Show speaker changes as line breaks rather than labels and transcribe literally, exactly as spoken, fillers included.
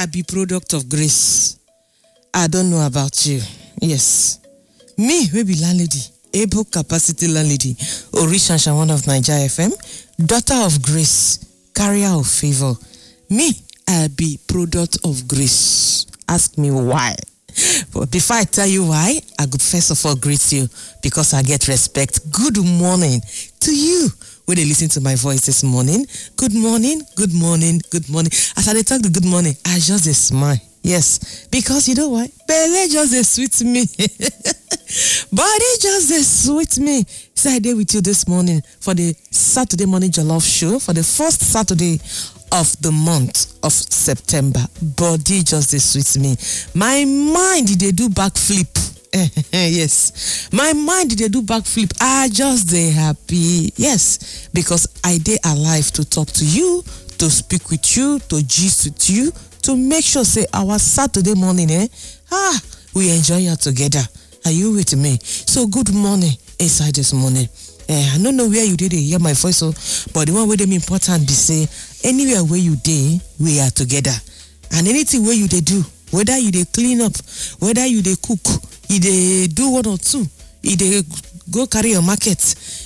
I be product of grace. I don't know about you. Yes. Me, we be landlady, able capacity landlady, Orishansha, one of Nigeria F M, daughter of grace, carrier of favor. Me, I be product of grace. Ask me why. But before I tell you why, I could first of all greet you because I get respect. Good morning to you. When they listen to my voice this morning, good morning, good morning, good morning. As I talk the good morning, I just a smile. Yes, because you know why? Belly just a sweet me. Body just a sweet me. So I did with you this morning for the Saturday morning jollof show for the first Saturday of the month of September. Body just a sweet me. My mind they do backflip. Yes, my mind they do backflip. I just they happy. Yes, because I dey alive to talk to you, to speak with you, to gist with you, to make sure say our Saturday morning, eh? Ah, we enjoy it together. Are you with me? So good morning inside this morning. Eh, I don't know where you did hear my voice, so, but the one where them important be say anywhere where you dey, we are together. And anything where you they do, whether you they clean up, whether you they cook, you they do one or two, you they go carry your market.